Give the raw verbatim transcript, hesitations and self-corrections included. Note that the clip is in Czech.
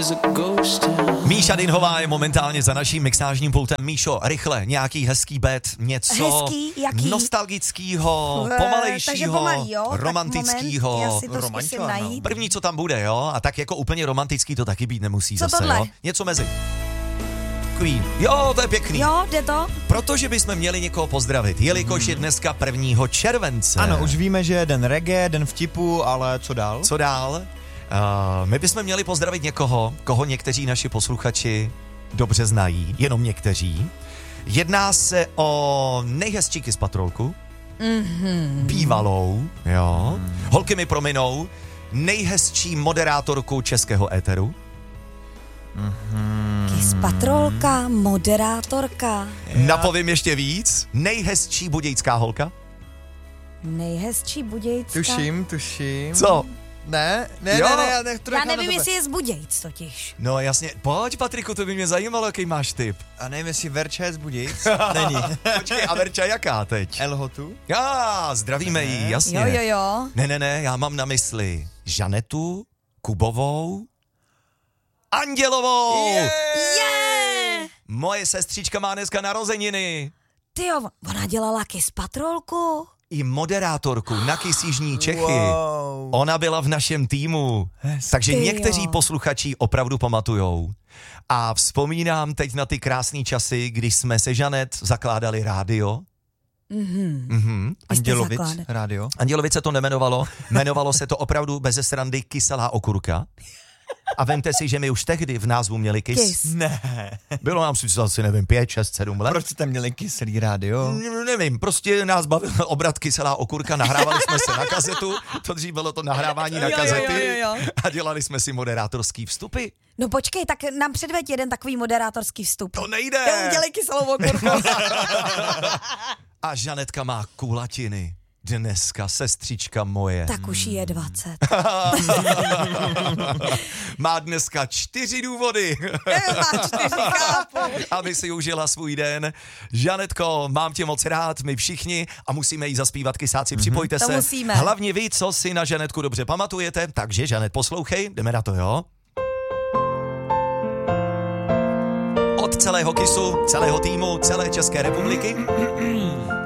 Míša Dinhová je momentálně za naším mixážním pultem. Míšo, rychle, nějaký hezký bet, něco hezký, jaký? nostalgického, pomalejšího, pomalý, jo? romantického. První, co tam bude, jo? A tak jako úplně romantický to taky být nemusí co zase, tohle? jo? Něco mezi. Queen. Jo, to je pěkný. Jo, jde to? Protože bychom měli někoho pozdravit, jelikož je dneska prvního července. Ano, už víme, že je den reggae, den vtipu, ale co dál? Co dál? Uh, my bychom měli pozdravit někoho, koho někteří naši posluchači dobře znají, jenom někteří. Jedná se o nejhezčí Kiss patrolku, mm-hmm. bývalou, jo. Mm. Holky mi prominou, nejhezčí moderátorku českého éteru. Mm-hmm. Kiss patrolka, moderátorka. Já. Napovím ještě víc, nejhezčí budějská holka. Nejhezčí budějská. Tuším, tuším. Co? Ne, ne, jo. ne, ne, já nech to Já nevím, jestli je z Budějc totiž. No jasně, pojď Patriku, to by mě zajímalo, jaký máš tip. A nevím, jestli Verča je z Budějc. Není. Počkej, a Verča jaká teď? Elhotu? Já, zdravíme ji, jasně. Jo, jo, jo. Ne, ne, ne, já mám na mysli Žanetu, Kubovou, Andělovou. Je! Yeah! Moje sestřička má dneska narozeniny. Tyjo, ona dělala Kiss patrolku. I moderátorku na Kiss Jižní Čechy. Wow. Ona byla v našem týmu. Hezky. Takže Tyjo. někteří posluchači opravdu pamatujou. A vzpomínám teď na ty krásné časy, když jsme se Žanet zakládali rádio. Mhm. Mhm. Andělovic zakládat. rádio. Andělovice to nemenovalo, jmenovalo se to opravdu beze srandy Kyselá okurka. A vemte si, že my už tehdy v názvu měli Kiss. Kiss. Ne. Bylo nám si asi, nevím, pět, šest, sedm let. Proč jste měli kyselý rádio? N- nevím, prostě nás bavil obrat Kyselá okurka, nahrávali jsme se na kazetu, to dřív bylo to nahrávání na Jo, jo, kazety jo, jo, jo. a dělali jsme si moderátorský vstupy. No počkej, tak nám předveď jeden takový moderátorský vstup. To nejde. Jo, udělej kyselou okurku. A Žanetka má kulatiny. Dneska, sestřička moje. Tak už jí je dvacet. Má dneska čtyři důvody. Má čtyři, chápu. Aby si užila svůj den. Žanetko, mám tě moc rád, my všichni a musíme jí zaspívat, kysáci, připojte To se. musíme. Hlavně vy, co si na Žanetku dobře pamatujete, takže Žanet, poslouchej, jdeme na to, jo? Od celého Kissu, celého týmu, celé České republiky